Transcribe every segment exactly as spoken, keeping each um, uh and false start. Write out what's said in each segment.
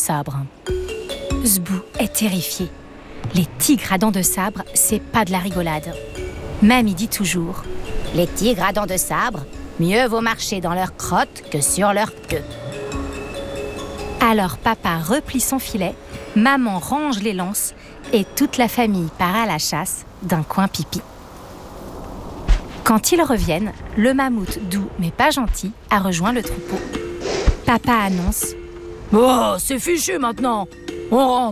sabre. Zbou est terrifié. Les tigres à dents de sabre, c'est pas de la rigolade. Mamie dit toujours « Les tigres à dents de sabre, mieux vaut marcher dans leur crotte que sur leur queue. » Alors papa replie son filet, maman range les lances et toute la famille part à la chasse d'un coin pipi. Quand ils reviennent, le mammouth doux mais pas gentil a rejoint le troupeau. Papa annonce « Oh, c'est fichu maintenant, on rentre !»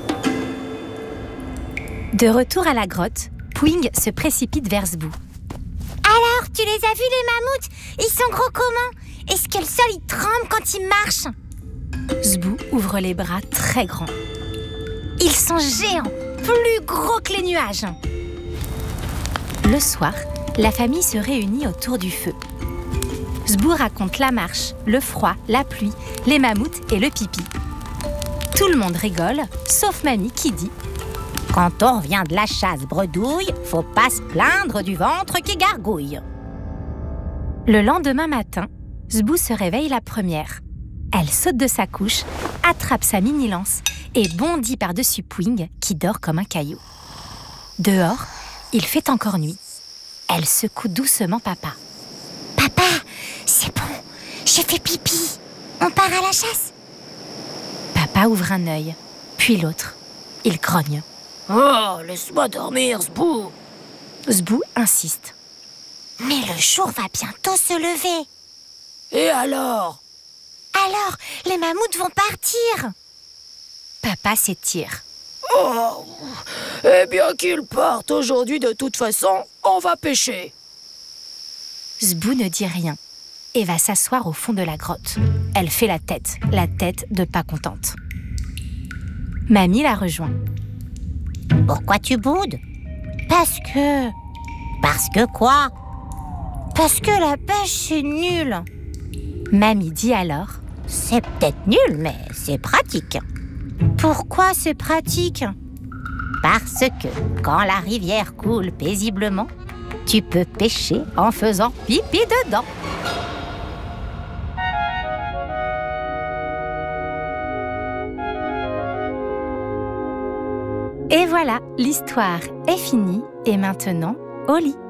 De retour à la grotte, Pouing se précipite vers Zbou. « Alors, tu les as vus les mammouths? Ils sont gros comment? Est-ce que le sol il tremble quand ils marchent ?» Zbou ouvre les bras très grands. Ils sont géants, plus gros que les nuages. Le soir, la famille se réunit autour du feu. Zbou raconte la marche, le froid, la pluie, les mammouths et le pipi. Tout le monde rigole, sauf Mamie qui dit « Quand on revient de la chasse bredouille, faut pas se plaindre du ventre qui gargouille. » Le lendemain matin, Zbou se réveille la première. Elle saute de sa couche, attrape sa mini-lance et bondit par-dessus Pouing qui dort comme un caillou. Dehors, il fait encore nuit. Elle secoue doucement papa. « Papa, c'est bon, j'ai fait pipi. On part à la chasse ?» Papa ouvre un œil, puis l'autre. Il grogne. « Oh, laisse-moi dormir, Zbou !» Zbou insiste. « Mais le jour va bientôt se lever. »« Et alors ?»« Alors, les mammouths vont partir. » Papa s'étire. « Oh, eh bien qu'ils partent aujourd'hui de toute façon, on va pêcher. » Zbou ne dit rien et va s'asseoir au fond de la grotte. Elle fait la tête, la tête de pas contente. Mamie la rejoint. « Pourquoi tu boudes ?»« Parce que... »« Parce que quoi ?»« Parce que la pêche, c'est nul. » Mamie dit alors. « C'est peut-être nul, mais c'est pratique. » Pourquoi c'est pratique ? Parce que quand la rivière coule paisiblement, tu peux pêcher en faisant pipi dedans. Et voilà, l'histoire est finie et maintenant au lit.